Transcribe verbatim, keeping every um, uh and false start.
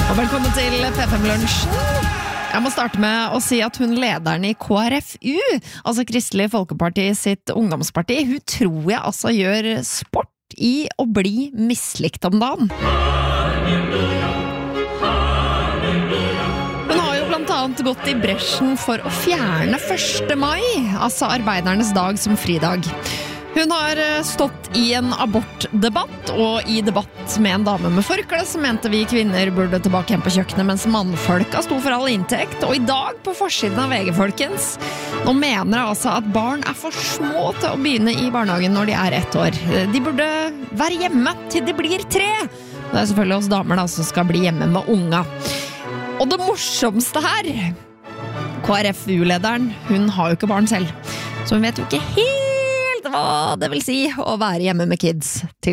Og velkommen til P fem Lunsjen. Jeg må starte med å si at hun lederen i K R F U, altså Kristelig Folkeparti sitt ungdomsparti, hun tror jeg altså gjør sport i å bli mislikt om dagen. Hun har jo blant annet gått i bresjen for å fjerne første mai, altså arbeidernes dag som fridag. Hun har stått i en abortdebatt, og i debatt med en dame med forkle som mente vi kvinner burde tilbake hjem på kjøkkenet, mens mannfolka sto for all inntekt. Og i dag på forsiden av V G, folkens, nå mener jeg altså at barn er for små til å begynne i barnehagen når de er ett år. De burde være hjemme til de blir tre. Det er selvfølgelig oss damer da, som skal bli hjemme med unga. Og det morsomste her, K R F U-lederen, hun har jo ikke barn selv, så hun vet jo ikke helt hva det vil si å være hjemme med kids til